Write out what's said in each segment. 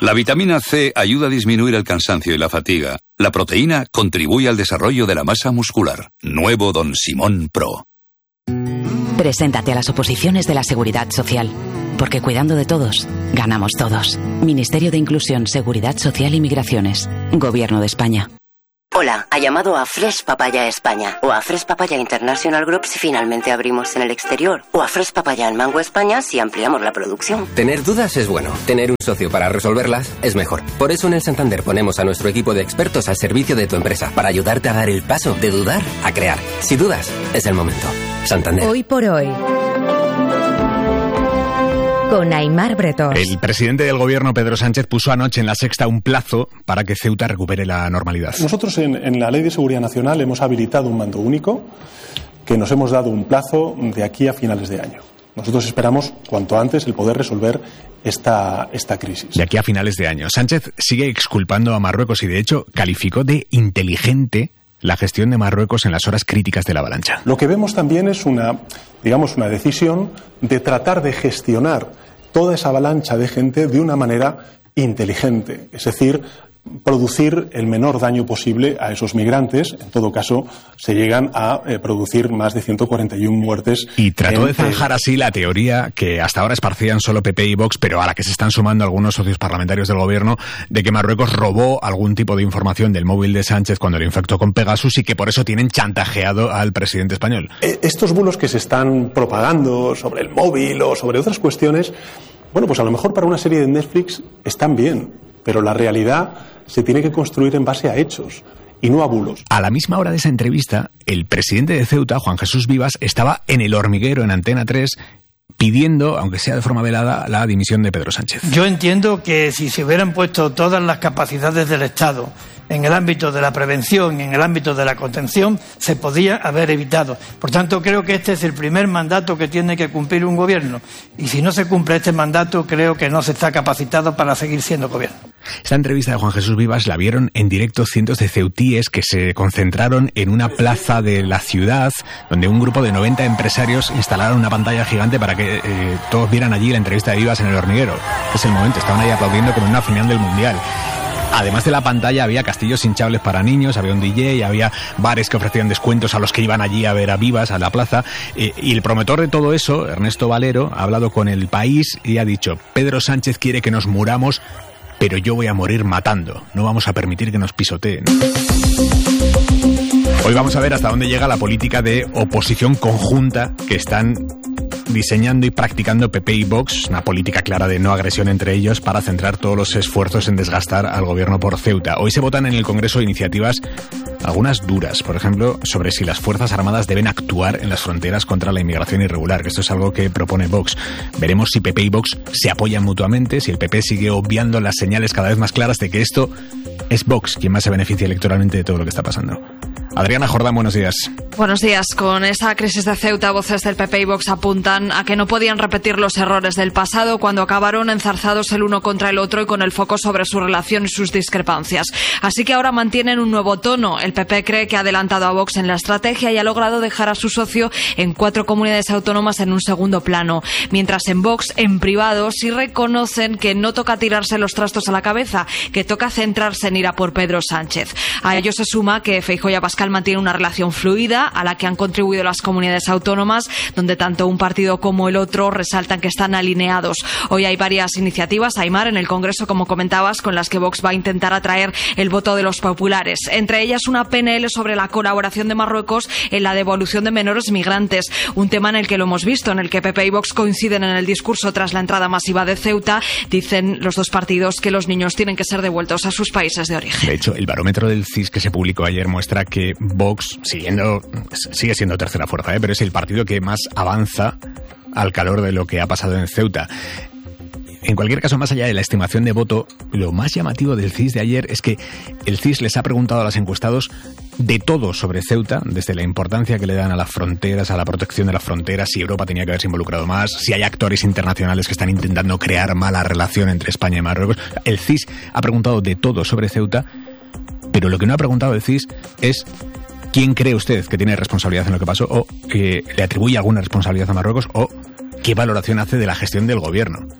La vitamina C ayuda a disminuir el cansancio y la fatiga. La proteína contribuye al desarrollo de la masa muscular. Nuevo Don Simón Pro. Preséntate a las oposiciones de la Seguridad Social. Porque cuidando de todos, ganamos todos. Ministerio de Inclusión, Seguridad Social y Migraciones. Gobierno de España. Hola, ha llamado a Fresh Papaya España o a Fresh Papaya International Group si finalmente abrimos en el exterior o a Fresh Papaya en Mango España si ampliamos la producción. Tener dudas es bueno, tener un socio para resolverlas es mejor. Por eso en el Santander ponemos a nuestro equipo de expertos al servicio de tu empresa para ayudarte a dar el paso de dudar a crear. Si dudas, es el momento. Santander. Hoy por hoy, con Aimar Bretós. El presidente del gobierno, Pedro Sánchez, puso anoche en La Sexta un plazo para que Ceuta recupere la normalidad. Nosotros en la Ley de Seguridad Nacional hemos habilitado un mando único que nos hemos dado un plazo de aquí a finales de año. Nosotros esperamos cuanto antes el poder resolver esta crisis. De aquí a finales de año. Sánchez sigue exculpando a Marruecos y de hecho calificó de inteligente la gestión de Marruecos en las horas críticas de la avalancha. Lo que vemos también es una decisión de tratar de gestionar toda esa avalancha de gente de una manera inteligente, es decir, producir el menor daño posible a esos migrantes. En todo caso, se llegan a producir más de 141 muertes. Y trató de zanjar así la teoría que hasta ahora esparcían solo PP y Vox, pero a la que se están sumando algunos socios parlamentarios del gobierno, de que Marruecos robó algún tipo de información del móvil de Sánchez cuando lo infectó con Pegasus y que por eso tienen chantajeado al presidente español. Estos bulos que se están propagando sobre el móvil o sobre otras cuestiones, bueno, pues a lo mejor para una serie de Netflix están bien, pero la realidad se tiene que construir en base a hechos y no a bulos. A la misma hora de esa entrevista, el presidente de Ceuta, Juan Jesús Vivas, estaba en El Hormiguero, en Antena 3, pidiendo, aunque sea de forma velada, la dimisión de Pedro Sánchez. Yo entiendo que si se hubieran puesto todas las capacidades del Estado en el ámbito de la prevención y en el ámbito de la contención, se podía haber evitado. Por tanto, creo que este es el primer mandato que tiene que cumplir un gobierno. Y si no se cumple este mandato, creo que no se está capacitado para seguir siendo gobierno. Esta entrevista de Juan Jesús Vivas la vieron en directo cientos de ceutíes que se concentraron en una plaza de la ciudad, donde un grupo de 90 empresarios instalaron una pantalla gigante para que todos vieran allí la entrevista de Vivas en El Hormiguero. Es el momento, estaban ahí aplaudiendo como en una final del Mundial. Además de la pantalla había castillos hinchables para niños, había un DJ, había bares que ofrecían descuentos a los que iban allí a ver a Vivas, a la plaza. Y el promotor de todo eso, Ernesto Valero, ha hablado con El País y ha dicho: Pedro Sánchez quiere que nos muramos, pero yo voy a morir matando. No vamos a permitir que nos pisoteen. Hoy vamos a ver hasta dónde llega la política de oposición conjunta que están diseñando y practicando PP y Vox, una política clara de no agresión entre ellos para centrar todos los esfuerzos en desgastar al gobierno por Ceuta. Hoy se votan en el Congreso iniciativas, algunas duras, por ejemplo, sobre si las Fuerzas Armadas deben actuar en las fronteras contra la inmigración irregular, que esto es algo que propone Vox. Veremos si PP y Vox se apoyan mutuamente, si el PP sigue obviando las señales cada vez más claras de que esto es Vox quien más se beneficia electoralmente de todo lo que está pasando. Adriana Jordán, buenos días. Buenos días. Con esa crisis de Ceuta, voces del PP y Vox apuntan a que no podían repetir los errores del pasado cuando acabaron enzarzados el uno contra el otro y con el foco sobre su relación y sus discrepancias. Así que ahora mantienen un nuevo tono. El PP cree que ha adelantado a Vox en la estrategia y ha logrado dejar a su socio en 4 comunidades autónomas en un segundo plano. Mientras en Vox, en privado, sí reconocen que no toca tirarse los trastos a la cabeza, que toca centrarse en ir a por Pedro Sánchez. A ello se suma que Feijóo y Abascal mantienen una relación fluida a la que han contribuido las comunidades autónomas, donde tanto un partido como el otro resaltan que están alineados. Hoy hay varias iniciativas, Aimar, en el Congreso, como comentabas, con las que Vox va a intentar atraer el voto de los populares. Entre ellas una PNL sobre la colaboración de Marruecos en la devolución de menores migrantes, un tema en el que lo hemos visto, en el que PP y Vox coinciden en el discurso tras la entrada masiva de Ceuta. Dicen los dos partidos que los niños tienen que ser devueltos a sus países de origen. De hecho, el barómetro del CIS que se publicó ayer muestra que Vox, sigue siendo tercera fuerza, pero es el partido que más avanza al calor de lo que ha pasado en Ceuta. En cualquier caso, más allá de la estimación de voto, lo más llamativo del CIS de ayer es que el CIS les ha preguntado a los encuestados de todo sobre Ceuta, desde la importancia que le dan a las fronteras, a la protección de las fronteras, si Europa tenía que haberse involucrado más, si hay actores internacionales que están intentando crear mala relación entre España y Marruecos. El CIS ha preguntado de todo sobre Ceuta, pero lo que no ha preguntado el CIS es ¿quién cree usted que tiene responsabilidad en lo que pasó? ¿O le atribuye alguna responsabilidad a Marruecos? ¿O qué valoración hace de la gestión del gobierno?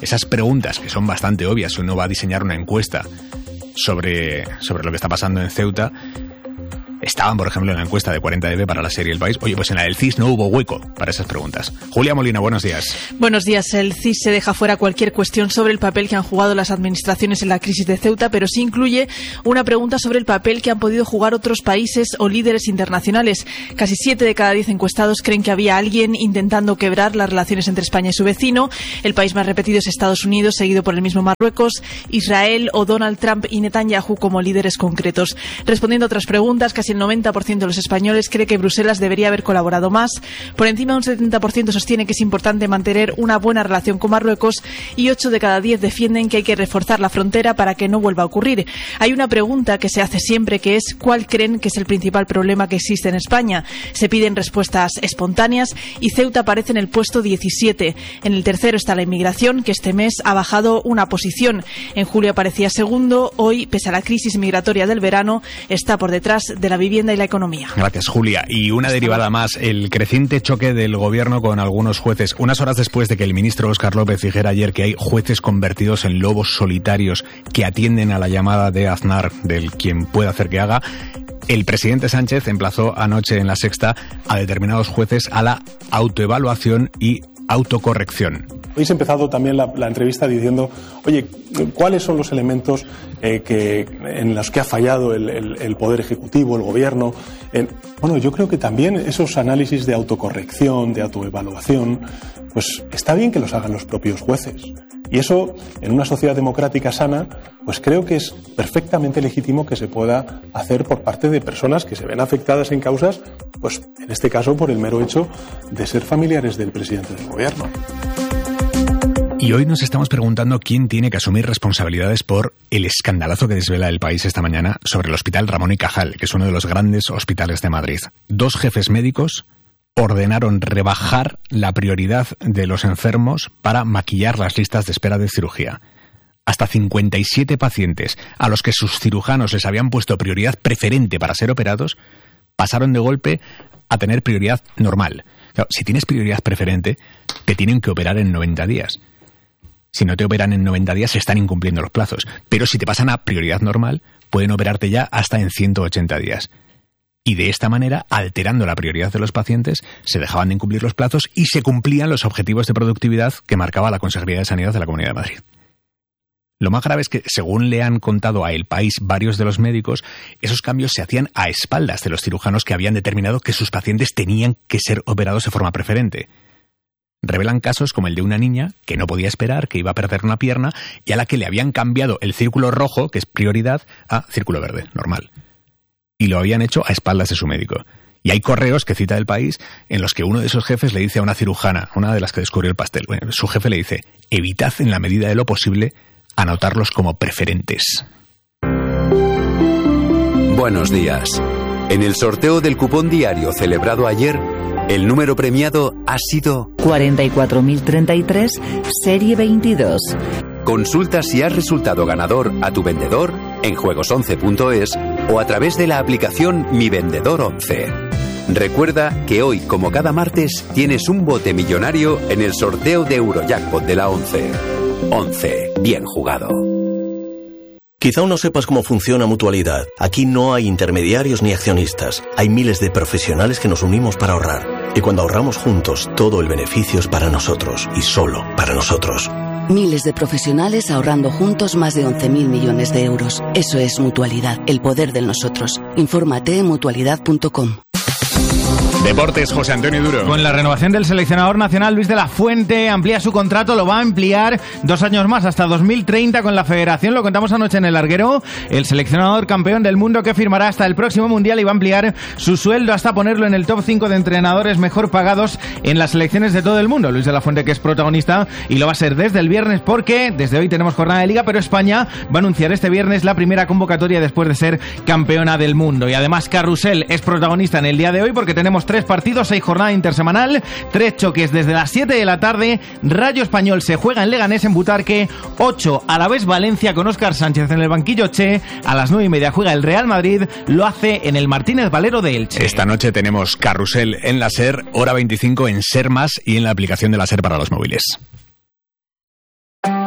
esas preguntas que son bastante obvias si uno va a diseñar una encuesta sobre lo que está pasando en Ceuta, estaban, por ejemplo, en la encuesta de 40EB para la serie El País. Oye, pues en la del CIS no hubo hueco para esas preguntas. Julia Molina, buenos días. Buenos días. El CIS se deja fuera cualquier cuestión sobre el papel que han jugado las administraciones en la crisis de Ceuta, pero sí incluye una pregunta sobre el papel que han podido jugar otros países o líderes internacionales. Casi 7 de cada 10 encuestados creen que había alguien intentando quebrar las relaciones entre España y su vecino. El país más repetido es Estados Unidos, seguido por el mismo Marruecos, Israel o Donald Trump y Netanyahu como líderes concretos. Respondiendo a otras preguntas, casi el 90% de los españoles cree que Bruselas debería haber colaborado más. Por encima, un 70% sostiene que es importante mantener una buena relación con Marruecos y 8 de cada 10 defienden que hay que reforzar la frontera para que no vuelva a ocurrir. Hay una pregunta que se hace siempre, que es ¿cuál creen que es el principal problema que existe en España? Se piden respuestas espontáneas y Ceuta aparece en el puesto 17. En el tercero está la inmigración, que este mes ha bajado una posición. En julio aparecía segundo, hoy, pese a la crisis migratoria del verano, está por detrás de la vivienda y la economía. Gracias, Julia. Y una derivada más, el creciente choque del gobierno con algunos jueces. Unas horas después de que el ministro Óscar López dijera ayer que hay jueces convertidos en lobos solitarios que atienden a la llamada de Aznar del quien puede hacer que haga, el presidente Sánchez emplazó anoche en La Sexta a determinados jueces a la autoevaluación y autocorrección. Habéis empezado también la entrevista diciendo, oye, ¿cuáles son los elementos en los que ha fallado el Poder Ejecutivo, el Gobierno? Bueno, yo creo que también esos análisis de autocorrección, de autoevaluación, pues está bien que los hagan los propios jueces. Y eso, en una sociedad democrática sana, pues creo que es perfectamente legítimo que se pueda hacer por parte de personas que se ven afectadas en causas, pues en este caso por el mero hecho de ser familiares del presidente del Gobierno. Y hoy nos estamos preguntando quién tiene que asumir responsabilidades por el escandalazo que desvela El País esta mañana sobre el Hospital Ramón y Cajal, que es uno de los grandes hospitales de Madrid. 2 jefes médicos ordenaron rebajar la prioridad de los enfermos para maquillar las listas de espera de cirugía. Hasta 57 pacientes a los que sus cirujanos les habían puesto prioridad preferente para ser operados pasaron de golpe a tener prioridad normal. Claro, si tienes prioridad preferente, te tienen que operar en 90 días. Si no te operan en 90 días, se están incumpliendo los plazos. Pero si te pasan a prioridad normal, pueden operarte ya hasta en 180 días. Y de esta manera, alterando la prioridad de los pacientes, se dejaban de incumplir los plazos y se cumplían los objetivos de productividad que marcaba la Consejería de Sanidad de la Comunidad de Madrid. Lo más grave es que, según le han contado a El País varios de los médicos, esos cambios se hacían a espaldas de los cirujanos que habían determinado que sus pacientes tenían que ser operados de forma preferente. Revelan casos como el de una niña que no podía esperar, que iba a perder una pierna y a la que le habían cambiado el círculo rojo, que es prioridad, a círculo verde, normal. Y lo habían hecho a espaldas de su médico. Y hay correos que cita El País en los que uno de esos jefes le dice a una cirujana, una de las que descubrió el pastel, bueno, su jefe le dice, evitad en la medida de lo posible anotarlos como preferentes. Buenos días. En el sorteo del cupón diario celebrado ayer, el número premiado ha sido 44.033, serie 22. Consulta si has resultado ganador a tu vendedor en juegos11.es o a través de la aplicación Mi Vendedor 11. Recuerda que hoy, como cada martes, tienes un bote millonario en el sorteo de Eurojackpot de la 11. 11. Bien jugado. Quizá aún no sepas cómo funciona Mutualidad. Aquí no hay intermediarios ni accionistas. Hay miles de profesionales que nos unimos para ahorrar. Y cuando ahorramos juntos, todo el beneficio es para nosotros y solo para nosotros. Miles de profesionales ahorrando juntos más de 11.000 millones de euros. Eso es Mutualidad, el poder del nosotros. Infórmate en mutualidad.com. Deportes, José Antonio Duro. Con la renovación del seleccionador nacional Luis de la Fuente, amplía su contrato, lo va a ampliar 2 años más, hasta 2030 con la federación. Lo contamos anoche en El Larguero. El seleccionador campeón del mundo que firmará hasta el próximo Mundial y va a ampliar su sueldo hasta ponerlo en el top 5 de entrenadores mejor pagados en las selecciones de todo el mundo. Luis de la Fuente, que es protagonista, y lo va a ser desde el viernes porque desde hoy tenemos jornada de Liga, pero España va a anunciar este viernes la primera convocatoria después de ser campeona del mundo. Y además Carrusel es protagonista en el día de hoy porque tenemos 3 partidos, 6 jornada intersemanal, 3 choques desde las 7 de la tarde. Rayo Español se juega en Leganés, en Butarque, 8 Alavés Valencia con Óscar Sánchez en el banquillo Che, a las 9:30 juega el Real Madrid, lo hace en el Martínez Valero de Elche. Esta noche tenemos Carrusel en la SER, hora 25 en SER Más y en la aplicación de la SER para los móviles.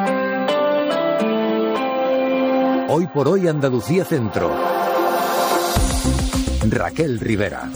Hoy por hoy Andalucía Centro. Raquel Rivera.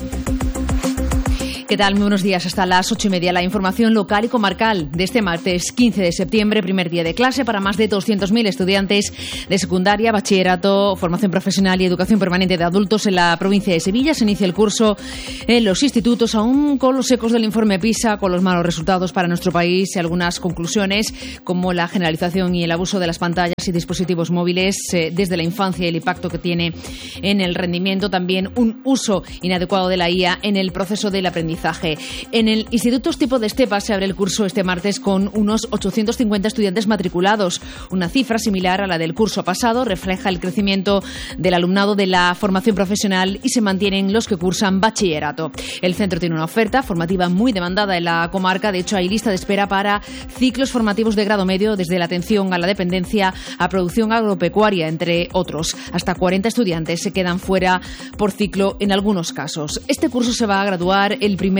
¿Qué tal? Muy buenos días. Hasta las 8:30 la información local y comarcal de este martes 15 de septiembre, primer día de clase para más de 200.000 estudiantes de secundaria, bachillerato, formación profesional y educación permanente de adultos en la provincia de Sevilla. Se inicia el curso en los institutos, aún con los ecos del informe PISA, con los malos resultados para nuestro país y algunas conclusiones como la generalización y el abuso de las pantallas y dispositivos móviles desde la infancia y el impacto que tiene en el rendimiento. También un uso inadecuado de la IA en el proceso del aprendizaje. En el Instituto Stipo de Estepa se abre el curso este martes con unos 850 estudiantes matriculados. Una cifra similar a la del curso pasado, refleja el crecimiento del alumnado de la formación profesional y se mantienen los que cursan bachillerato. El centro tiene una oferta formativa muy demandada en la comarca. De hecho, hay lista de espera para ciclos formativos de grado medio, desde la atención a la dependencia a producción agropecuaria, entre otros. Hasta 40 estudiantes se quedan fuera por ciclo en algunos casos. Este curso se va a graduar el primer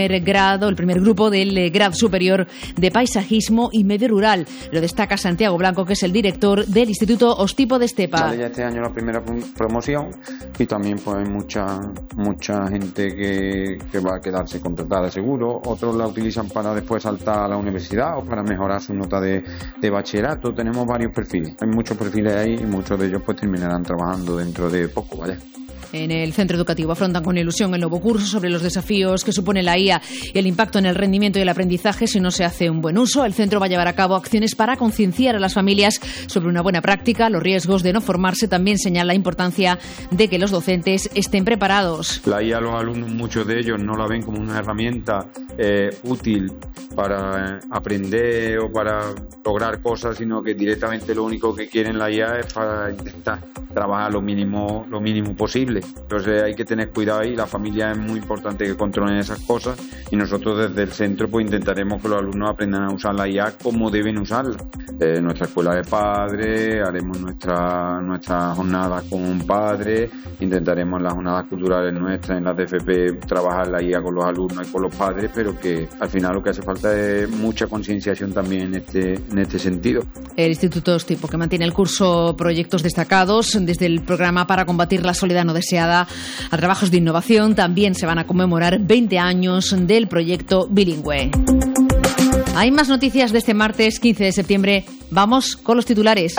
grupo del grado superior de paisajismo y medio rural. Lo destaca Santiago Blanco, que es el director del Instituto Ostipo de Estepa. Sale ya este año la primera promoción y también pues mucha gente que va a quedarse contratada seguro. Otros la utilizan para después saltar a la universidad o para mejorar su nota de bachillerato. Tenemos varios perfiles. Hay muchos perfiles ahí y muchos de ellos pues terminarán trabajando dentro de poco, ¿vale? En el centro educativo afrontan con ilusión el nuevo curso sobre los desafíos que supone la IA y el impacto en el rendimiento y el aprendizaje si no se hace un buen uso. El centro va a llevar a cabo acciones para concienciar a las familias sobre una buena práctica, los riesgos de no formarse. También señala la importancia de que los docentes estén preparados. La IA, los alumnos, muchos de ellos no la ven como una herramienta útil para aprender o para lograr cosas, sino que directamente lo único que quieren la IA es para intentar trabajar lo mínimo posible. Entonces hay que tener cuidado ahí. La familia es muy importante que controlen esas cosas y nosotros desde el centro pues intentaremos que los alumnos aprendan a usar la IA como deben usarla. Nuestra escuela de padres, haremos nuestra jornada con padres, intentaremos en las jornadas culturales nuestras, en las DFP, trabajar la IA con los alumnos y con los padres, pero que al final lo que hace falta es mucha concienciación también en este sentido. El Instituto Stipo, que mantiene el curso proyectos destacados desde el programa para combatir la soledad no deseada a trabajos de innovación. También se van a conmemorar 20 años del proyecto bilingüe. Hay más noticias de este martes 15 de septiembre. Vamos con los titulares.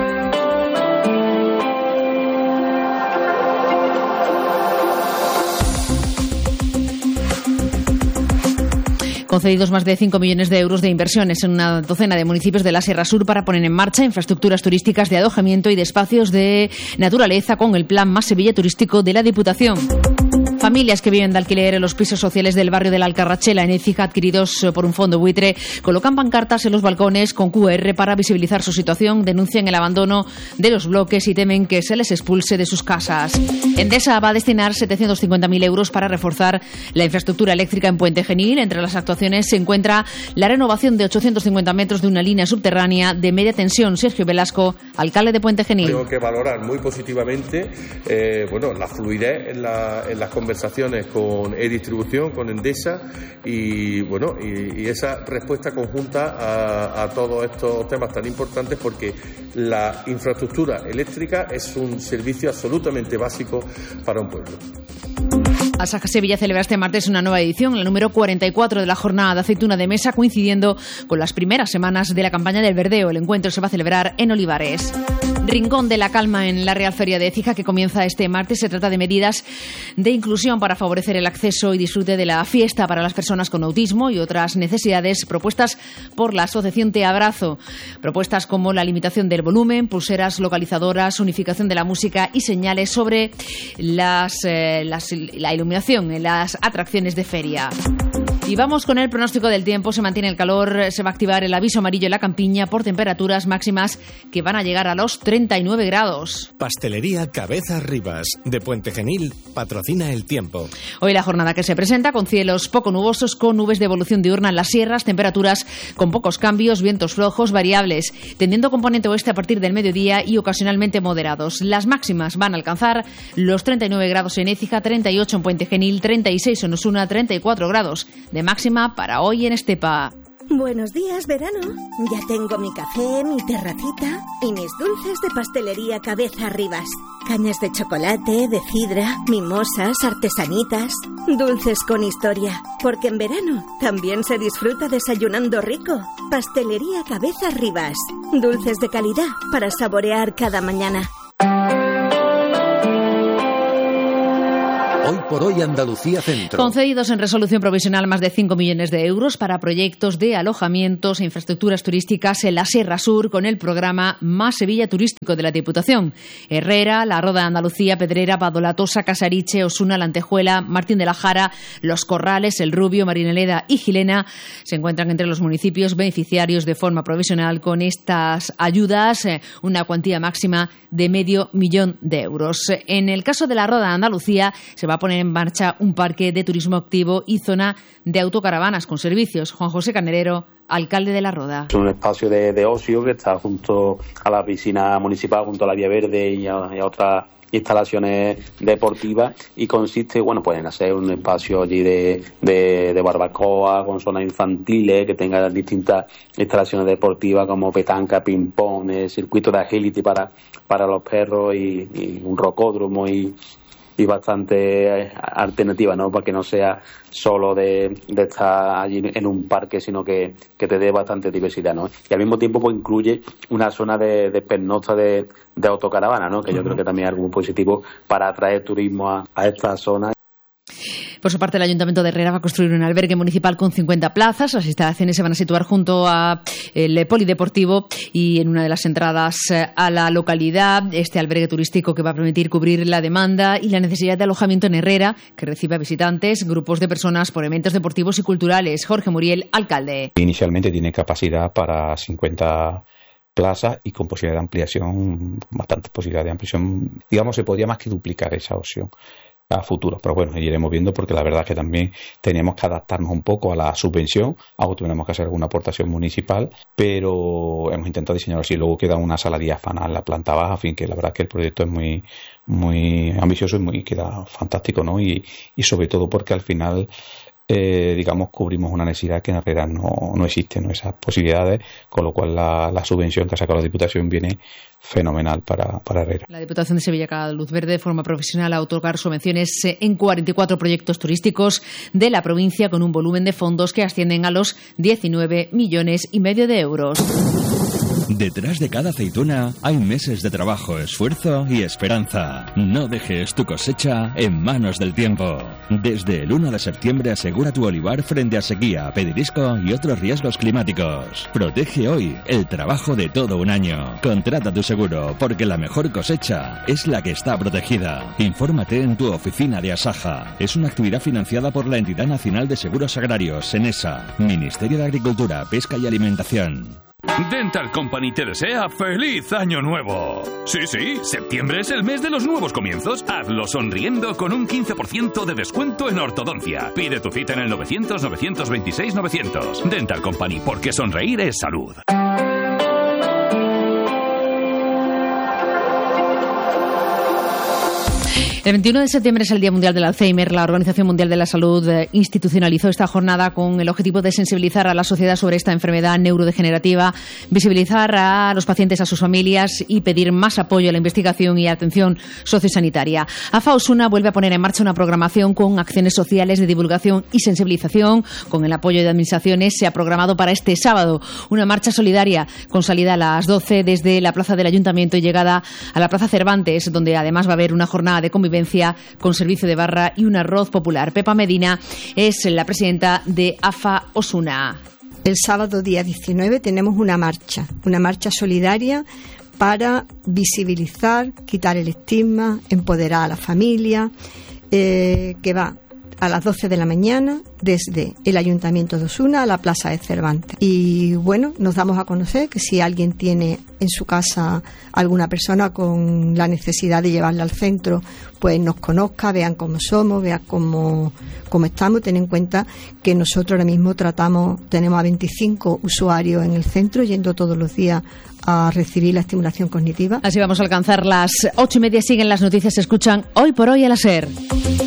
Concedidos más de 5 millones de euros de inversiones en una docena de municipios de la Sierra Sur para poner en marcha infraestructuras turísticas de alojamiento y de espacios de naturaleza con el Plan Más Sevilla Turístico de la Diputación. Familias que viven de alquiler en los pisos sociales del barrio de la Alcarrachela en Écija, adquiridos por un fondo buitre, colocan pancartas en los balcones con QR para visibilizar su situación, denuncian el abandono de los bloques y temen que se les expulse de sus casas. Endesa va a destinar 750.000 euros para reforzar la infraestructura eléctrica en Puente Genil. Entre las actuaciones se encuentra la renovación de 850 metros de una línea subterránea de media tensión. Sergio Velasco, alcalde de Puente Genil. Tengo que valorar muy positivamente la fluidez en las conversaciones con E-Distribución, con Endesa y esa respuesta conjunta a todos estos temas tan importantes, porque la infraestructura eléctrica es un servicio absolutamente básico para un pueblo. Asaja Sevilla celebra este martes una nueva edición, la número 44 de la jornada de aceituna de mesa, coincidiendo con las primeras semanas de la campaña del verdeo. El encuentro se va a celebrar en Olivares. Rincón de la Calma en la Real Feria de Écija, que comienza este martes. Se trata de medidas de inclusión para favorecer el acceso y disfrute de la fiesta para las personas con autismo y otras necesidades propuestas por la Asociación Te Abrazo. Propuestas como la limitación del volumen, pulseras localizadoras, unificación de la música y señales sobre la iluminación en las atracciones de feria. Y vamos con el pronóstico del tiempo. Se mantiene el calor, se va a activar el aviso amarillo en la campiña por temperaturas máximas que van a llegar a los 39 grados. Pastelería Cabezas Rivas, de Puente Genil, patrocina el tiempo. Hoy la jornada que se presenta con cielos poco nubosos, con nubes de evolución diurna en las sierras, temperaturas con pocos cambios, vientos flojos variables, tendiendo componente oeste a partir del mediodía y ocasionalmente moderados. Las máximas van a alcanzar los 39 grados en Écija, 38 en Puente Genil, 36 en Osuna, 34 grados de máxima para hoy en Estepa. Buenos días, verano. Ya tengo mi café, mi terracita y mis dulces de pastelería Cabeza Rivas. Cañas de chocolate, de sidra, mimosas, artesanitas. Dulces con historia. Porque en verano también se disfruta desayunando rico. Pastelería Cabeza Rivas. Dulces de calidad para saborear cada mañana. Hoy por hoy Andalucía Centro. Concedidos en resolución provisional más de 5 millones de euros para proyectos de alojamientos e infraestructuras turísticas en la Sierra Sur con el programa Más Sevilla Turístico de la Diputación. Herrera, La Roda de Andalucía, Pedrera, Badolatosa, Casariche, Osuna, La Antejuela, Martín de la Jara, Los Corrales, El Rubio, Marinaleda y Gilena se encuentran entre los municipios beneficiarios de forma provisional con estas ayudas, una cuantía máxima de $500,000 de euros. En el caso de La Roda de Andalucía se va a poner en marcha un parque de turismo activo y zona de autocaravanas con servicios. Juan José Carnerero, alcalde de La Roda. Es un espacio de ocio que está junto a la piscina municipal, junto a la Vía Verde y a otras instalaciones deportivas, y consiste, pues en hacer un espacio allí de barbacoa con zonas infantiles que tenga distintas instalaciones deportivas como petanca, ping-pong, circuito de agility para los perros y un rocódromo y bastante alternativa, ¿no? Para que no sea solo de estar allí en un parque, sino que te dé bastante diversidad, ¿no? Y al mismo tiempo pues incluye una zona de pernocta de autocaravana, ¿no? Que yo creo que también es algo muy positivo para atraer turismo a esta zona. Por su parte, el Ayuntamiento de Herrera va a construir un albergue municipal con 50 plazas. Las instalaciones se van a situar junto al polideportivo y en una de las entradas a la localidad. Este albergue turístico que va a permitir cubrir la demanda y la necesidad de alojamiento en Herrera, que recibe a visitantes, grupos de personas por eventos deportivos y culturales. Jorge Muriel, alcalde. Inicialmente tiene capacidad para 50 plazas y con posibilidad de ampliación, bastante posibilidad de ampliación. Digamos, se podría más que duplicar esa opción a futuro, pero bueno, iremos viendo, porque la verdad es que también tenemos que adaptarnos un poco a la subvención, aunque tenemos que hacer alguna aportación municipal, pero hemos intentado diseñarlo así. Luego queda una sala diáfana en la planta baja, en fin, que la verdad es que el proyecto es muy ambicioso y queda fantástico, ¿no? Y sobre todo porque al final digamos, cubrimos una necesidad que en Herrera no existe, ¿no? Esas posibilidades, con lo cual la subvención que ha sacado la Diputación viene fenomenal para Herrera. La Diputación de Sevilla ha dado luz verde de forma profesional a otorgar subvenciones en 44 proyectos turísticos de la provincia con un volumen de fondos que ascienden a los 19,5 millones de euros. Detrás de cada aceituna hay meses de trabajo, esfuerzo y esperanza. No dejes tu cosecha en manos del tiempo. Desde el 1 de septiembre asegura tu olivar frente a sequía, pedirisco y otros riesgos climáticos. Protege hoy el trabajo de todo un año. Contrata tu seguro, porque la mejor cosecha es la que está protegida. Infórmate en tu oficina de Asaja. Es una actividad financiada por la Entidad Nacional de Seguros Agrarios, ENESA, Ministerio de Agricultura, Pesca y Alimentación. Dental Company te desea ¡Feliz Año Nuevo! Sí, septiembre es el mes de los nuevos comienzos. Hazlo sonriendo con un 15% de descuento en ortodoncia. Pide tu cita en el 900-926-900. Dental Company, porque sonreír es salud. El 21 de septiembre es el Día Mundial del Alzheimer. La Organización Mundial de la Salud institucionalizó esta jornada con el objetivo de sensibilizar a la sociedad sobre esta enfermedad neurodegenerativa, visibilizar a los pacientes, a sus familias y pedir más apoyo a la investigación y atención sociosanitaria. AFA Osuna vuelve a poner en marcha una programación con acciones sociales de divulgación y sensibilización. Con el apoyo de administraciones se ha programado para este sábado una marcha solidaria con salida a las 12 desde la plaza del Ayuntamiento y llegada a la plaza Cervantes, donde además va a haber una jornada de convivencia con servicio de barra y un arroz popular. Pepa Medina es la presidenta de AFA Osuna. El sábado día 19 tenemos una marcha solidaria para visibilizar, quitar el estigma, empoderar a la familia, que va a las 12 de la mañana desde el Ayuntamiento de Osuna a la Plaza de Cervantes. Y bueno, nos damos a conocer que si alguien tiene en su casa alguna persona con la necesidad de llevarla al centro, pues nos conozca, vean cómo somos, vean cómo estamos. Ten en cuenta que nosotros ahora mismo tenemos a 25 usuarios en el centro yendo todos los días a recibir la estimulación cognitiva. Así vamos a alcanzar las 8:30. Siguen las noticias, se escuchan Hoy por Hoy a la SER.